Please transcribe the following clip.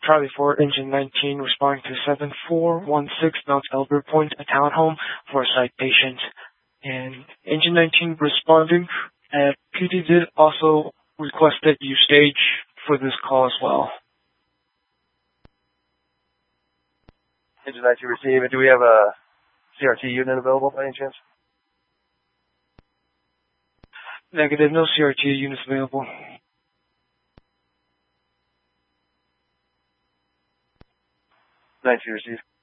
Charlie 4, Engine 19, responding to 7416 Mount Elbert Point, a townhome for a site patient. And Engine 19 responding. PD did also request that you stage for this call as well. Engine 19 receive. And do we have a CRT unit available by any chance? Negative, no CRT units available. 19 receive.